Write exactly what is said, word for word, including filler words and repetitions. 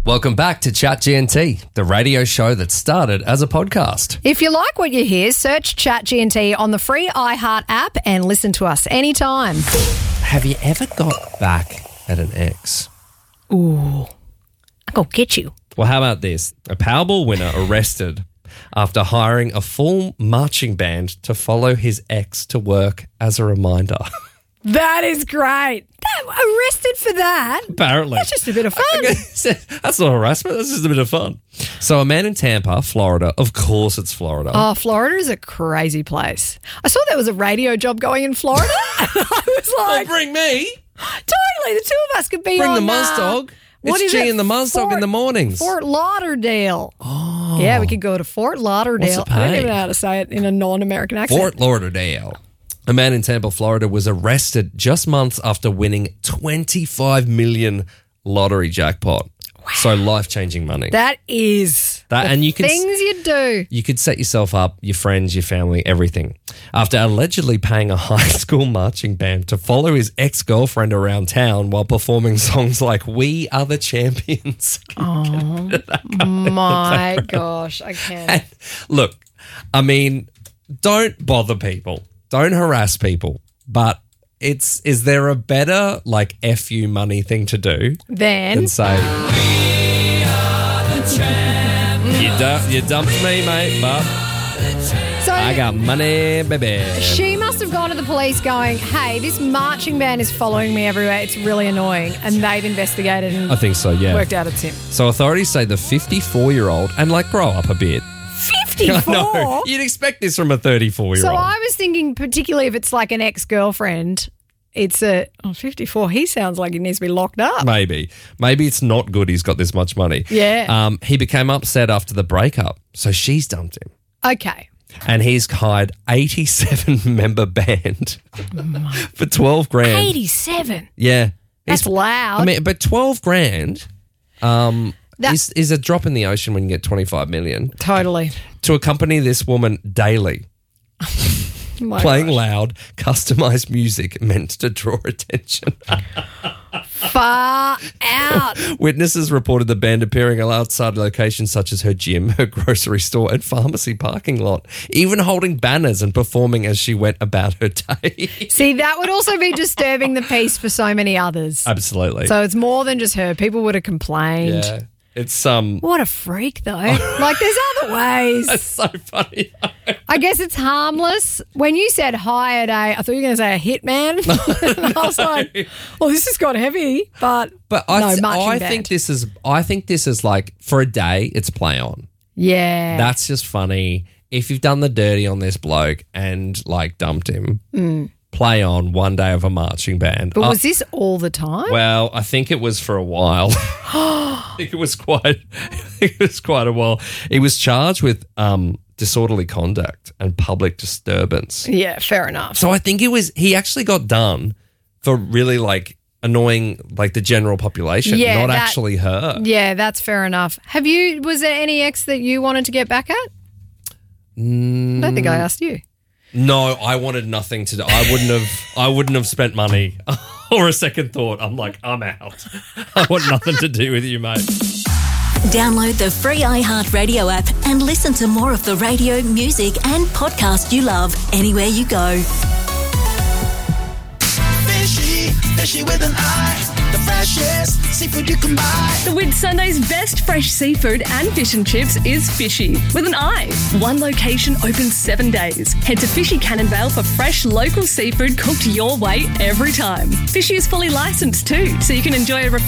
Welcome back to Chat G N T, the radio show that started as a podcast. If you like what you hear, search Chat G N T on the free iHeart app and listen to us anytime. Have you ever got back at an ex? Ooh, I go get you. Well, how about this? A Powerball winner arrested after hiring a full marching band to follow his ex to work as a reminder. That is great. That, arrested for that? Apparently. That's just a bit of fun. That's not harassment. That's just a bit of fun. So a man in Tampa, Florida, of course it's Florida. Oh, Florida is a crazy place. I saw there was a radio job going in Florida. And I was like, well, bring me. Totally. The two of us could be bring on... Bring the Muzz Dog. What it's is G it? and the Muzz Dog Fort, in the mornings. Fort Lauderdale. Oh. Yeah, we could go to Fort Lauderdale. What's it I don't pay? even know how to say it in a non-American accent. Fort Lauderdale. A man in Tampa, Florida was arrested just months after winning twenty-five million dollars lottery jackpot. Wow. So life-changing money. That is that, the and you can, things you do. You could set yourself up, your friends, your family, everything. After allegedly paying a high school marching band to follow his ex-girlfriend around town while performing songs like We Are the Champions. Oh, my gosh, I can't. And look, I mean, don't bother people. Don't harass people. But it's is there a better, like, F you money thing to do then than say, We are the champions. You, du- you dumped me, mate, but so I got money, baby. She must have gone to the police going, hey, this marching band is following me everywhere. It's really annoying. And they've investigated and I think so, yeah. worked out it's him. So authorities say the fifty-four-year-old, and, like, grow up a bit. fifty-four? No, you'd expect this from a thirty-four-year-old. So I was thinking, particularly if it's like an ex-girlfriend, it's a oh, fifty-four. He sounds like he needs to be locked up. Maybe. Maybe it's not good he's got this much money. Yeah. Um, he became upset after the breakup, so she's dumped him. Okay. And he's hired eighty-seven member band for twelve grand. eighty-seven? Yeah. That's He's, loud. I mean, but twelve grand um, That- is, is a drop in the ocean when you get twenty-five million. Totally. To accompany this woman daily. My Playing gosh. loud, customized music meant to draw attention. Far out. Witnesses reported the band appearing outside locations such as her gym, her grocery store, and pharmacy parking lot, even holding banners and performing as she went about her day. See, that would also be disturbing the peace for so many others. Absolutely. So it's more than just her. People would have complained. yeah. It's um. What a freak, though. Like, there's other ways. That's so funny. I guess it's harmless. When you said hired a, I thought you were going to say a hitman. And I was like, well, this has got heavy, but, But I, no, th- marching I band. think this is. I think this is like for a day. It's play on. Yeah. That's just funny. If you've done the dirty on this bloke and like dumped him, Mm. play on one day of a marching band. But I- was this all the time? Well, I think it was for a while. I think it was quite. I think it was quite a while. He was charged with um, disorderly conduct and public disturbance. Yeah, fair enough. So I think it was. He actually got done for really like annoying like the general population, Yeah, not that- actually her. Yeah, that's fair enough. Have you, was there any ex that you wanted to get back at? Mm, I don't think I asked you. no, I wanted nothing to do. I wouldn't have. I wouldn't have spent money or a second thought. I'm like, I'm out. I want nothing to do with you, mate. Download the free iHeartRadio app and listen to more of the radio, music and podcast you love anywhere you go. Fishy, fishy with an eye. The freshest seafood you can buy. The Whit Sunday's best fresh seafood and fish and chips is Fishy with an I. One location open seven days. Head to Fishy Cannonvale for fresh local seafood cooked your way every time. Fishy is fully licensed too, so you can enjoy a refreshing